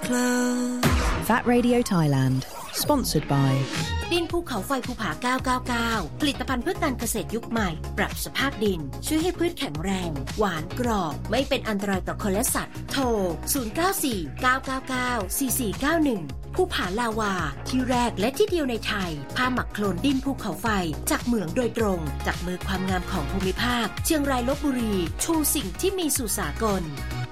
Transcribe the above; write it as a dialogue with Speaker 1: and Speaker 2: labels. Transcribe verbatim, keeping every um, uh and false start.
Speaker 1: clouds
Speaker 2: That Radio Thailand Sponsored by
Speaker 3: ดินภูเขาไฟภูผาเก้าเก้าเก้าผลิตภัณฑ์เพื่อการเกษตรยุคใหม่ปรับสภาพดินช่วยให้พืชแข็งแรงหวานกรอบไม่เป็นอันตรายต่อคนและสัตว์โทรศูนย์ เก้า สี่ เก้า เก้า เก้า สี่ สี่ เก้า หนึ่งภูผาลาวาที่แรกและที่เดียวในไทยผ้าหมักโคลนดินภูเขาไฟจากเหมืองโดยตรงจากมือความงามของภูมิภาคเชียงรายลพบุรีชูสิ่งที่มีสู่สากล